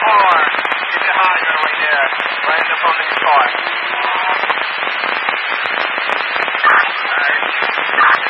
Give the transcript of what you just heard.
4. Get your high right there. Right in the